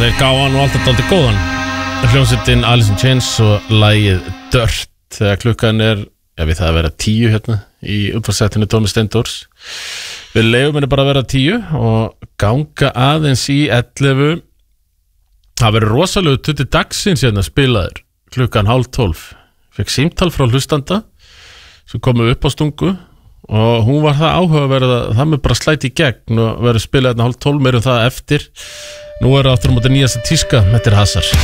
þeir gáða nú alltaf dálítið góðan. Hljómsveitin Alice in Chains og lagið Dirt þegar klukkan við það að vera 10 hérna í uppvarsettinu Tómi Steindórs. Við leyfum henni bara að vera 10 og ganga aðeins í 11. Það verður rosalegu tutti dagsins hérna spilaður klukkan 11:30. Fekk símtal frá hlustanda sem komu upp á stungu og hún var það áhugaverð að það með bara slæti í gegn og verður spilað hérna 11:30 meira það eftir. Nú aftur á móti nýjasta tíska, þetta Hazard.